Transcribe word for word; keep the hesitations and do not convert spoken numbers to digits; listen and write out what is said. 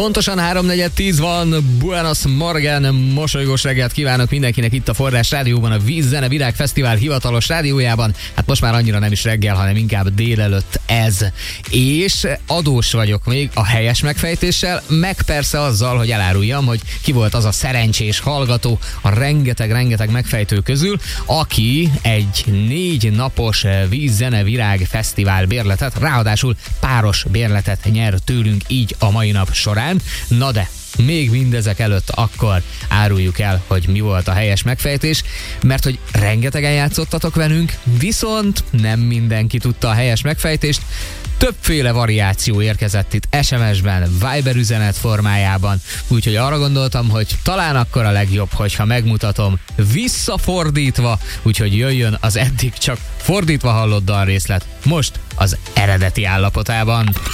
Pontosan háromnegyed tíz van, Buenos Morgan, mosolygós reggelt kívánok mindenkinek itt a Forrás Rádióban, a Víz Zene Virág Fesztivál hivatalos rádiójában. Hát most már annyira nem is reggel, hanem inkább délelőtt ez. És adós vagyok még a helyes megfejtéssel, meg persze azzal, hogy eláruljam, hogy ki volt az a szerencsés hallgató a rengeteg-rengeteg megfejtő közül, aki egy négy napos Víz Zene Virág Fesztivál bérletet, ráadásul páros bérletet nyer tőlünk így a mai nap során. Na de még mindezek előtt akkor áruljuk el, hogy mi volt a helyes megfejtés, mert hogy rengetegen játszottatok velünk, viszont nem mindenki tudta a helyes megfejtést. Többféle variáció érkezett itt es em es-ben, Viber üzenet formájában, úgyhogy arra gondoltam, hogy talán akkor a legjobb, hogyha megmutatom visszafordítva, úgyhogy jöjjön az eddig csak fordítva hallott dalrészlet, most az eredeti állapotában.